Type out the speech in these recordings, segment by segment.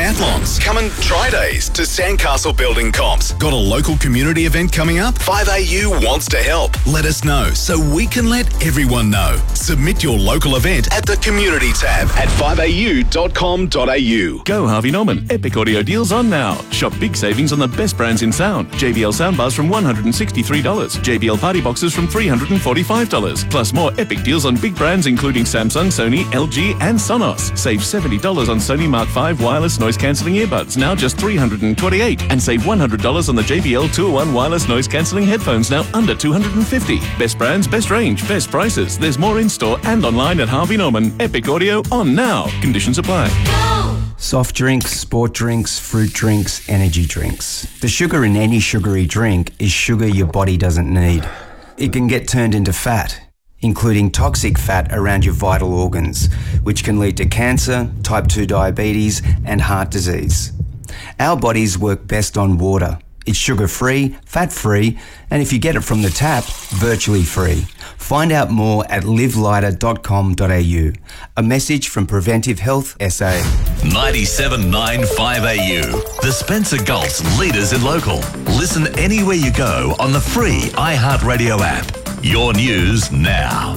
triathlons. Come and try days to Sandcastle Building Comps. Got a local community event coming up? 5AU wants to help. Let us know so we can let everyone know. Submit your local event at the community tab at 5au.com.au. Go Harvey Norman. Epic audio deals on now. Shop big savings on the best brands in sound. JBL soundbars from $163. JBL party boxes from $345. Plus more epic deals on big brands including Samsung, Sony, LG and Sonos. Save $70 on Sony Mark V wireless noise cancelling earbuds, now just $328. And save $100 on the JBL 201 wireless noise cancelling headphones, now under $250. Best brands, best range, best prices. There's more in store and online at Harvey Norman. Epic audio on now. Conditions apply. Soft drinks, sport drinks, fruit drinks, energy drinks. The sugar in any sugary drink is sugar your body doesn't need. It can get turned into fat, including toxic fat around your vital organs, which can lead to cancer, type 2 diabetes, and heart disease. Our bodies work best on water. It's sugar-free, fat-free, and if you get it from the tap, virtually free. Find out more at livelighter.com.au. A message from Preventive Health SA. 97.9 5AU. The Spencer Gulf's leaders in local. Listen anywhere you go on the free iHeartRadio app. Your news now.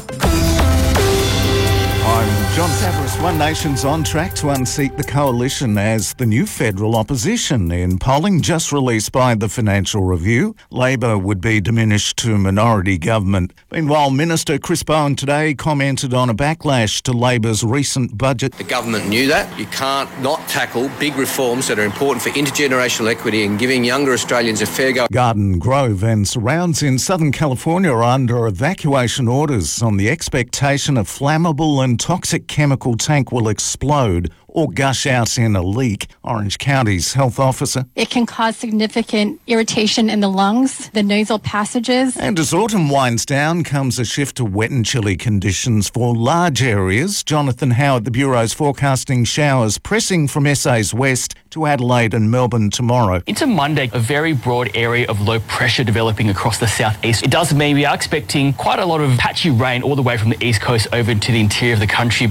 I'm John Tavares. One Nation's on track to unseat the coalition as the new federal opposition. In polling just released by the Financial Review, Labor would be diminished to minority government. Meanwhile, Minister Chris Bowen today commented on a backlash to Labor's recent budget. The government knew that. You can't not tackle big reforms that are important for intergenerational equity and giving younger Australians a fair go. Garden Grove and surrounds in Southern California are under evacuation orders on the expectation a flammable and toxic chemical tank will explode or gush out in a leak. Orange County's health officer. It can cause significant irritation in the lungs, the nasal passages. And as autumn winds down comes a shift to wet and chilly conditions for large areas. Jonathan Howard, the Bureau's forecasting showers pressing from SA's west to Adelaide and Melbourne tomorrow. Into Monday, a very broad area of low pressure developing across the southeast. It does mean we are expecting quite a lot of patchy rain all the way from the east coast over to the interior of the country.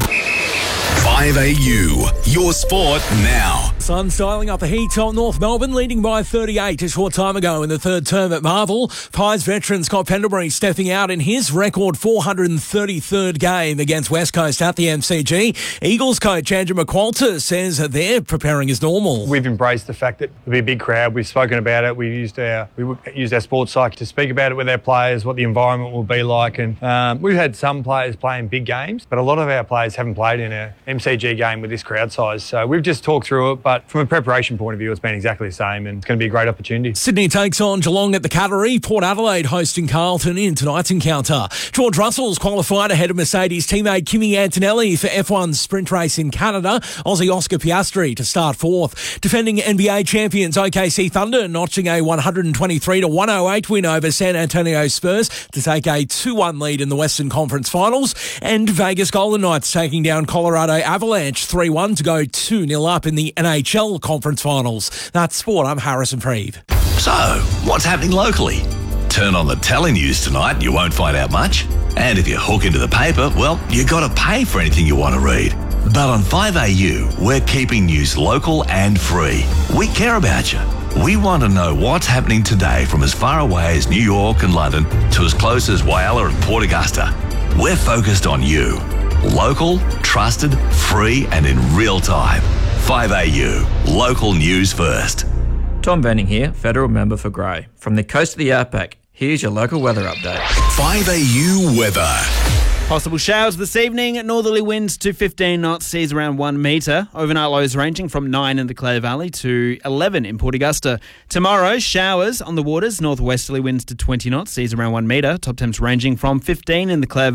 5AU, your sport now. Sun styling up the heat on North Melbourne, leading by 38 a short time ago in the third term at Marvel. Pies veteran Scott Pendlebury stepping out in his record 433rd game against West Coast at the MCG. Eagles coach Andrew McQualter says they're preparing as normal. We've embraced the fact that there'll be a big crowd. We've spoken about it. We used our sports psych to speak about it with our players, what the environment will be like. And we've had some players playing big games, but a lot of our players haven't played in a MCG game with this crowd size. So we've just talked through it, but from a preparation point of view, it's been exactly the same and it's going to be a great opportunity. Sydney takes on Geelong at the Cattery. Port Adelaide hosting Carlton in tonight's encounter. George Russell's qualified ahead of Mercedes teammate Kimi Antonelli for F1's sprint race in Canada. Aussie Oscar Piastri to start fourth. Defending NBA champions OKC Thunder notching a 123-108 win over San Antonio Spurs to take a 2-1 lead in the Western Conference Finals. And Vegas Golden Knights taking down Colorado Avalanche 3-1 to go 2-0 up in the NHL Conference Finals. That's sport. I'm Harrison Preeve. So, what's happening locally? Turn on the telenews tonight and you won't find out much. And if you hook into the paper, well, you got to pay for anything you want to read. But on 5AU, we're keeping news local and free. We care about you. We want to know what's happening today from as far away as New York and London to as close as Whyalla and Port Augusta. We're focused on you. Local, trusted, free and in real time. 5AU, local news first. Tom Venning here, Federal Member for Grey. From the coast of the Outback, here's your local weather update. 5AU weather. Possible showers this evening. Northerly winds to 15 knots, seas around 1 metre. Overnight lows ranging from 9 in the Clare Valley to 11 in Port Augusta. Tomorrow, showers on the waters. Northwesterly winds to 20 knots, seas around 1 metre. Top temps ranging from 15 in the Clare